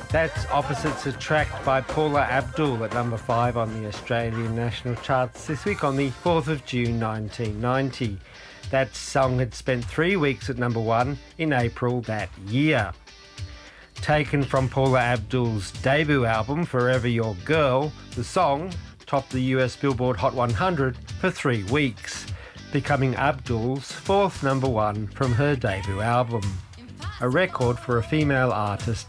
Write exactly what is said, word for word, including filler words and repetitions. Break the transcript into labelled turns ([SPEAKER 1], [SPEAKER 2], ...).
[SPEAKER 1] That's Opposites Attract by Paula Abdul at number five on the Australian national charts this week on the fourth of June nineteen ninety. That song had spent three weeks at number one in April that year. Taken from Paula Abdul's debut album Forever Your Girl, the song topped the U S Billboard Hot one hundred for three weeks, becoming Abdul's fourth number one from her debut album. A record for a female artist